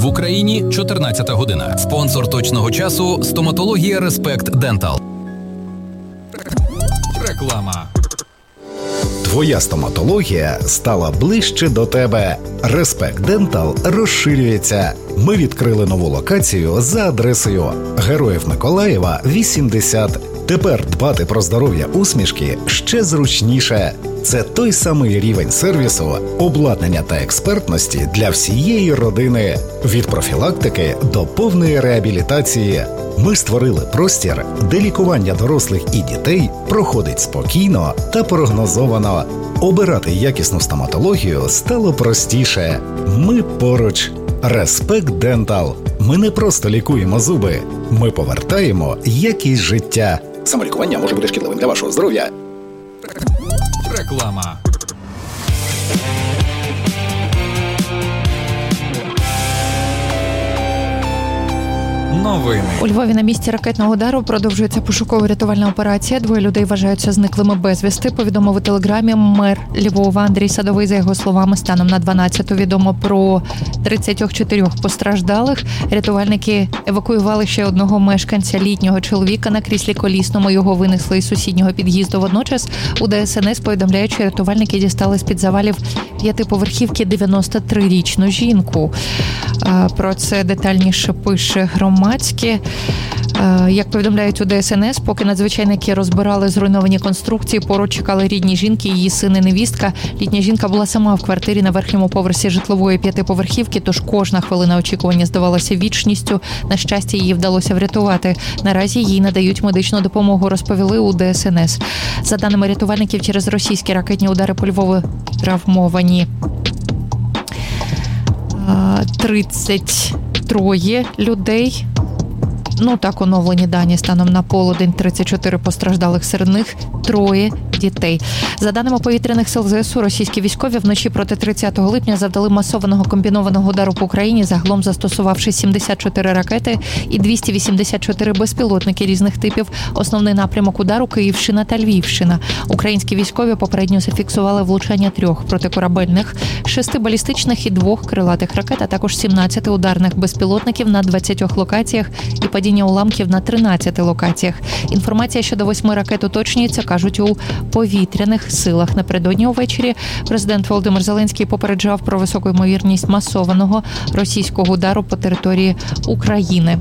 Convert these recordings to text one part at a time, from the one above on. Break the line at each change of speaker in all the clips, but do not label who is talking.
В Україні 14 година. Спонсор точного часу – стоматологія Респект Дентал. Реклама.
Твоя стоматологія стала ближче до тебе. Респект Дентал розширюється. Ми відкрили нову локацію за адресою Героїв Миколаєва, 80. Тепер дбати про здоров'я усмішки ще зручніше. Це той самий рівень сервісу, обладнання та експертності для всієї родини. Від профілактики до повної реабілітації. Ми створили простір, де лікування дорослих і дітей проходить спокійно та прогнозовано. Обирати якісну стоматологію стало простіше. Ми поруч. Респект Дентал. Ми не просто лікуємо зуби. Ми повертаємо якість життя. Самолікування може бути шкідливим для вашого здоров'я.
Реклама. Новини.
У Львові на місці ракетного удару продовжується пошуково-рятувальна операція. 2 людей вважаються зниклими безвісти. Повідомив у телеграмі мер Львова Андрій Садовий. За його словами, станом на 12-ту відомо про 34 постраждалих. Рятувальники евакуювали ще одного мешканця, літнього чоловіка на кріслі колісному. Його винесли із сусіднього під'їзду. Водночас у ДСНС повідомляють, що рятувальники дістали з-під завалів 5-поверхівки 93-річну жінку. Про це детальніше пише Громадське. Як повідомляють у ДСНС, поки надзвичайники розбирали зруйновані конструкції, поруч чекали рідні жінки, її син і невістка. Літня жінка була сама в квартирі на верхньому поверсі житлової 5-поверхівки, тож кожна хвилина очікування здавалася вічністю. На щастя, її вдалося врятувати. Наразі їй надають медичну допомогу, розповіли у ДСНС. За даними рятувальників, через російські ракетні удари по Львову травмовані 33 людей. Так, оновлені дані станом на полудень, 34 постраждалих, серед них 3 дітей. За даними повітряних сил ЗСУ, російські військові вночі проти 30 липня завдали масованого комбінованого удару по Україні, загалом застосувавши 74 ракети і 284 безпілотники різних типів. Основний напрямок удару – Київщина та Львівщина. Українські військові попередньо зафіксували влучання 3 протикорабельних, 6 балістичних і 2 крилатих ракет, а також 17 ударних безпілотників на 20 локаціях і падіння уламків на 13 локаціях. Інформація щодо 8 ракет уточнюється, кажуть у повітряних силах. Напередодні увечері президент Володимир Зеленський попереджав про високу ймовірність масованого російського удару по території України.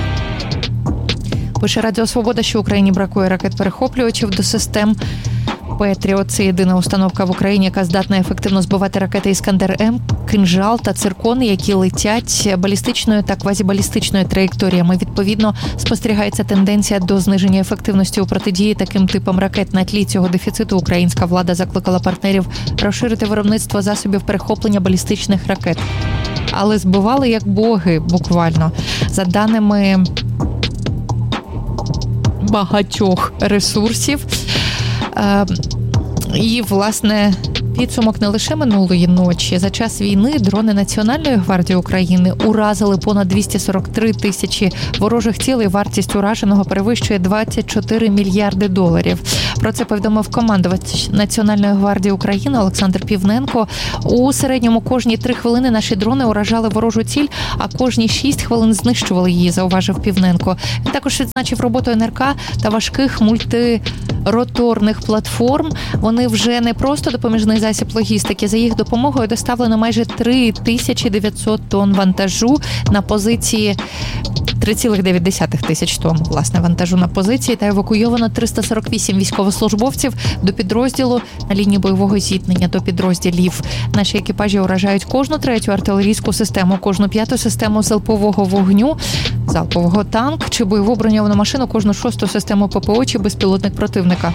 Пише Радіо Свобода, що Україні бракує ракет-перехоплювачів до систем Петріот. Це єдина установка в Україні, яка здатна ефективно збивати ракети «Іскандер-М», «Кинжал» та «Циркон», які летять балістичною та квазібалістичною траєкторіями. Відповідно, спостерігається тенденція до зниження ефективності у протидії таким типам ракет. На тлі цього дефіциту українська влада закликала партнерів розширити виробництво засобів перехоплення балістичних ракет. Але збивали як боги, буквально. За даними багатьох ресурсів, і, власне, підсумок не лише минулої ночі. За час війни дрони Національної гвардії України уразили понад 243 тисячі ворожих цілей. Вартість ураженого перевищує 24 мільярди доларів. Про це повідомив командувач Національної гвардії України Олександр Півненко. У середньому кожні 3 хвилини наші дрони уражали ворожу ціль, а кожні 6 хвилин знищували її, зауважив Півненко. Він також відзначив роботу НРК та важких мультироторних платформ. Вони вже не просто допоміжний засіб логістики. За їх допомогою доставлено майже 3900 тонн вантажу на позиції 3,9 тисяч тонн, власне, вантажу на позиції, та евакуйовано 348 військовослужбовців до підрозділу на лінії бойового зіткнення, до підрозділів. Наші екіпажі уражають кожну 3-ю артилерійську систему, кожну 5-ту систему залпового вогню, залпового танк чи бойову броньовану машину, кожну 6-ту систему ППО чи безпілотник противника.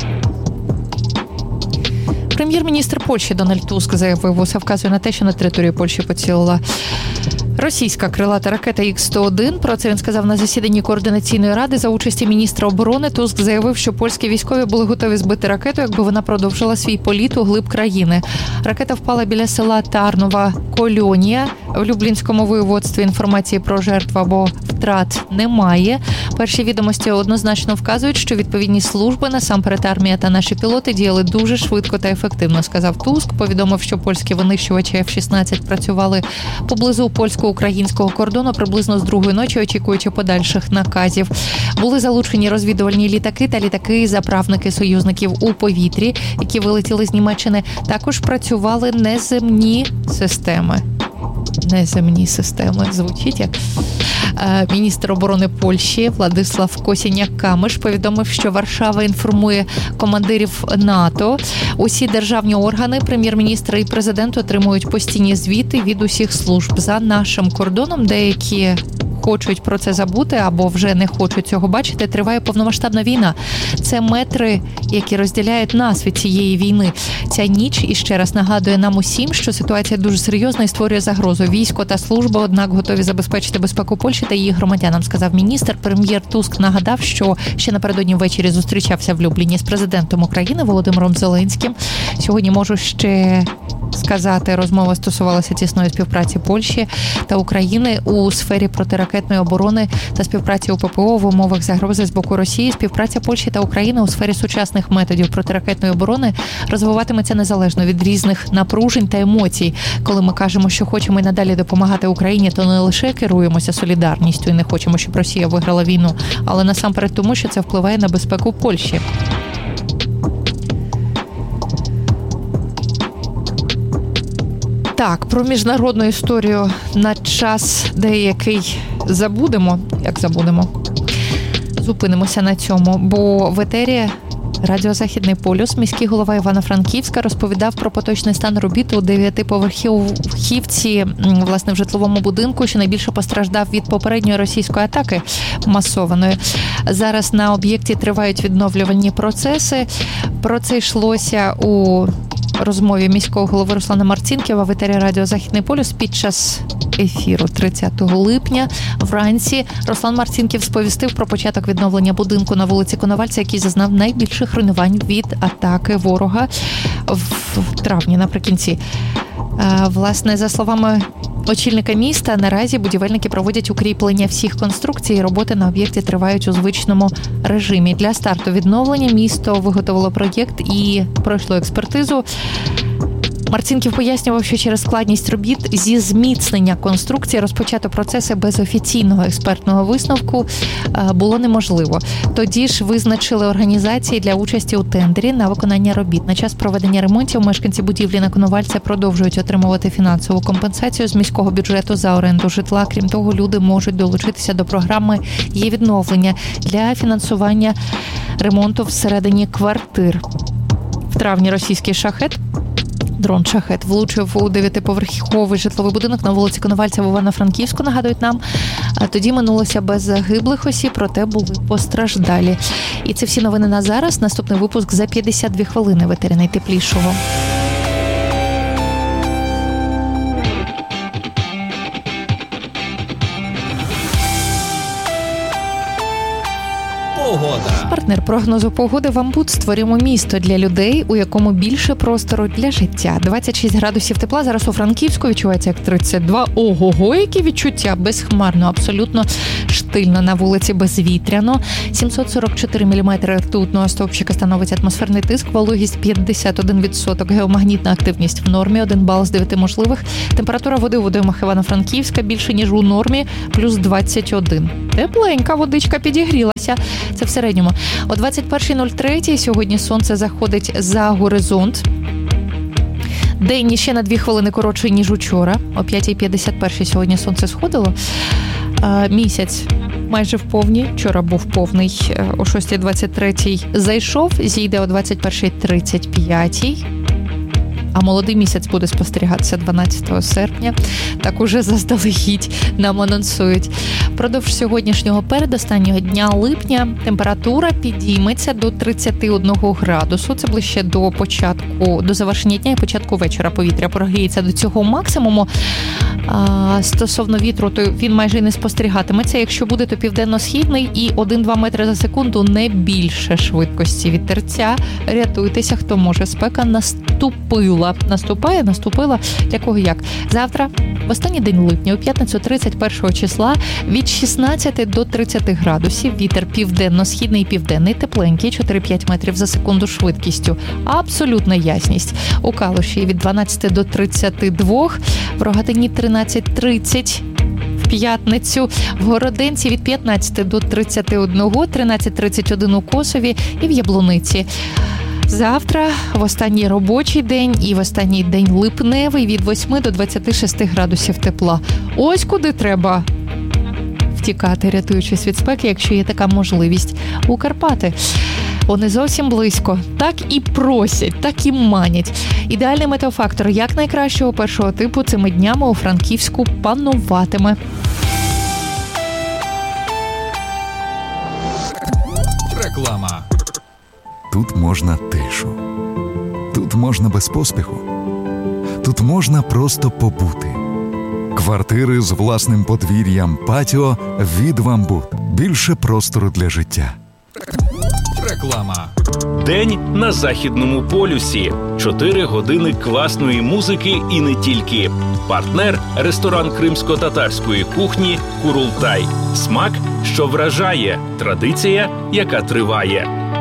Прем'єр-міністр Польщі Дональд Туск заявив, усе вказує на те, що на територію Польщі поцілила російська крилата ракета Х-101. Про це він сказав на засіданні Координаційної ради за участі міністра оборони. Туск заявив, що польські військові були готові збити ракету, якби вона продовжила свій політ у глиб країни. Ракета впала біля села Тарнова-Кольонія в Люблінському воєводстві. Інформації про жертв або втрат немає. Перші відомості однозначно вказують, що відповідні служби, насамперед армія та наші пілоти, діяли дуже швидко та ефективно, сказав Туск. Повідомив, що польські винищувачі F-16 працювали поблизу навколо польсько-українського кордону приблизно з 2-ї ночі, очікуючи подальших наказів. Були залучені розвідувальні літаки та літаки-заправники союзників у повітрі, які вилетіли з Німеччини. Також працювали неземні системи. Неземні системи. Звучить як... Міністр оборони Польщі Владислав Косіняк-Камиш повідомив, що Варшава інформує командирів НАТО. Усі державні органи, прем'єр-міністр і президент отримують постійні звіти від усіх служб. За нашим кордоном деякі хочуть про це забути або вже не хочуть цього бачити, триває повномасштабна війна. Це метри, які розділяють нас від цієї війни. Ця ніч іще раз нагадує нам усім, що ситуація дуже серйозна і створює загрозу. Військо та служба, однак, готові забезпечити безпеку Польщі та її громадянам, сказав міністр. Прем'єр Туск нагадав, що ще напередодні ввечері зустрічався в Любліні з президентом України Володимиром Зеленським. Сьогодні можу ще сказати, розмова стосувалася тісної співпраці Польщі та України у сфері протиракетної оборони та співпраці УППО в умовах загрози з боку Росії. Співпраця Польщі та України у сфері сучасних методів протиракетної оборони розвиватиметься незалежно від різних напружень та емоцій. Коли ми кажемо, що хочемо і надалі допомагати Україні, то не лише керуємося солідарністю і не хочемо, щоб Росія виграла війну, але насамперед тому, що це впливає на безпеку Польщі. Так, про міжнародну історію на час деякий забудемо. Як забудемо? Зупинимося на цьому, бо в етері Радіо Західний полюс міський голова Івано-Франківська розповідав про поточний стан робіт у 9-поверхівці, власне, в житловому будинку, що найбільше постраждав від попередньої російської атаки масованої. Зараз на об'єкті тривають відновлювальні процеси. Про це йшлося у розмові міського голови Руслана Марцінкєва в етері Радіо Західний полюс під час ефіру 30 липня. Вранці Руслан Марцінкєв сповістив про початок відновлення будинку на вулиці Коновальця, який зазнав найбільших руйнувань від атаки ворога в травні наприкінці. Власне, за словами очільника міста, наразі будівельники проводять укріплення всіх конструкцій, роботи на об'єкті тривають у звичному режимі. Для старту відновлення місто виготовило проєкт і пройшло експертизу. Марцінків пояснював, що через складність робіт зі зміцнення конструкції розпочати процеси без офіційного експертного висновку було неможливо. Тоді ж визначили організації для участі у тендері на виконання робіт. На час проведення ремонтів мешканці будівлі на Коновальця продовжують отримувати фінансову компенсацію з міського бюджету за оренду житла. Крім того, люди можуть долучитися до програми «Є відновлення» для фінансування ремонту всередині квартир. В травні російський дрон «Шахет» влучив у 9-поверховий житловий будинок на вулиці Коновальця в Івано-Франківську, нагадують нам. Тоді минулося без загиблих осіб, проте були постраждалі. І це всі новини на зараз. Наступний випуск за 52 хвилини в етері найтеплішого. Партнер прогнозу погоди «Вамбут». Створюємо місто для людей, у якому більше простору для життя. 26 градусів тепла зараз у Франківську, відчувається як 32. Ого-го, які відчуття! Безхмарно, абсолютно штильно, на вулиці безвітряно. 744 мм ртутного стовпчика становить атмосферний тиск, вологість 51%, геомагнітна активність в нормі, 1 бал з 9 можливих. Температура води у водоймах Івано-Франківська більше, ніж у нормі, плюс 21. Тепленька водичка підігрілася. Це в середньому. О 21:03 сьогодні сонце заходить за горизонт. День ще на 2 хвилини коротший, ніж учора. О 5:51 сьогодні сонце сходило. Місяць майже в повні. Вчора був повний. О 6:23 зайшов, зійде о 21:35. А молодий місяць буде спостерігатися 12 серпня. Так уже заздалегідь нам анонсують. Продовж сьогоднішнього передостаннього дня липня температура підійметься до 31 градусу. Це ближче до завершення дня і початку вечора. Повітря прогріється до цього максимуму. Стосовно вітру, то він майже не спостерігатиметься. Якщо буде, то південно-східний і 1-2 метри за секунду, не більше швидкості вітерця. Рятуйтеся, хто може. Спека наступила. наступила, для кого як. Завтра, в останній день липня, у п'ятницю 31 числа, від 16 до 30 градусів, вітер південно-східний і південний, тепленький, 4-5 метрів за секунду швидкістю. Абсолютна ясність. У Калуші від 12 до 32, в Рогатині 13-30, в п'ятницю, в Городенці від 15 до 31, 13-31 у Косові і в Яблуниці. Завтра, в останній робочий день і в останній день липневий, від 8 до 26 градусів тепла. Ось куди треба втікати, рятуючись від спеки, якщо є така можливість. У Карпати. Вони зовсім близько. Так і просять, так і манять. Ідеальний метеофактор як найкращого першого типу цими днями у Франківську пануватиме.
Реклама.
Тут можна тишу. Тут можна без поспіху. Тут можна просто побути. Квартири з власним подвір'ям, патіо від «Вамбут». Більше простору для життя.
Реклама.
День на Західному полюсі. 4 години класної музики і не тільки. Партнер – ресторан кримсько-татарської кухні «Курултай». Смак, що вражає. Традиція, яка триває.